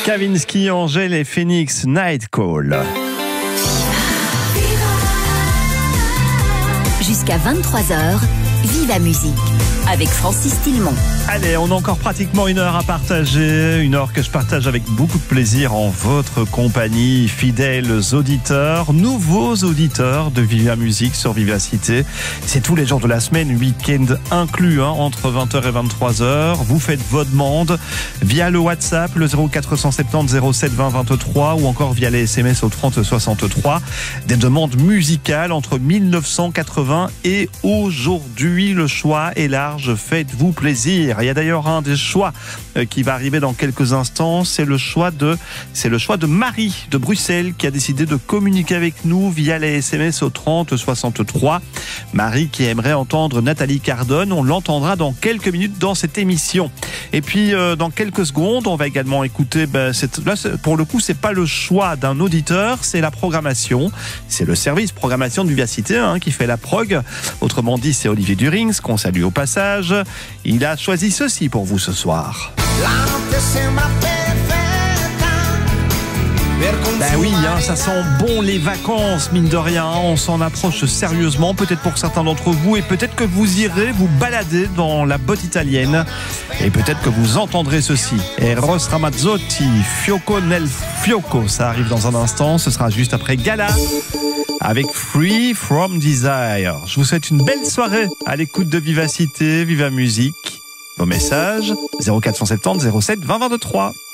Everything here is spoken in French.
Kavinsky, Angèle et Phoenix, Night Call. Jusqu'à 23h, Viva Musique avec Francis Tillemont. Allez, on a encore pratiquement une heure à partager, une heure que je partage avec beaucoup de plaisir en votre compagnie, fidèles auditeurs, nouveaux auditeurs de Viva Musique sur Vivacité. C'est tous les jours de la semaine, week-end inclus, entre 20h et 23h. Vous faites vos demandes via le WhatsApp, le 0470 07 20 23 ou encore via les SMS au 30 63. Des demandes musicales entre 1980 et aujourd'hui. Le choix est large. Faites-vous plaisir. Il y a d'ailleurs un des choix qui va arriver dans quelques instants. C'est le choix de Marie de Bruxelles qui a décidé de communiquer avec nous via les SMS au 30 63. Marie qui aimerait entendre Nathalie Cardone. On l'entendra dans quelques minutes dans cette émission. Et puis dans quelques secondes, on va également écouter. Là, pour le coup, c'est pas le choix d'un auditeur, c'est la programmation. C'est le service programmation de Vivacité qui fait la prog. Autrement dit, c'est Olivier Durings qu'on salue au passage. Il a choisi ceci pour vous ce soir. Ben oui, ça sent bon les vacances, mine de rien. On s'en approche sérieusement, peut-être pour certains d'entre vous, et peut-être que vous irez vous balader dans la botte italienne, et peut-être que vous entendrez ceci. Eros Ramazzotti, Fioco nel Fioco, ça arrive dans un instant, ce sera juste après Gala, avec Free From Desire. Je vous souhaite une belle soirée à l'écoute de Vivacité, Viva Musique. Vos messages, 0470 07 20 23.